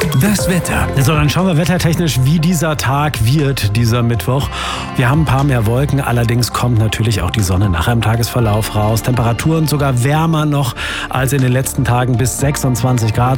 Das Wetter. So, dann schauen wir wettertechnisch, wie dieser Tag wird, dieser Mittwoch. Wir haben ein paar mehr Wolken, allerdings kommt natürlich auch die Sonne nachher im Tagesverlauf raus. Temperaturen sogar wärmer noch als in den letzten Tagen bis 26 Grad.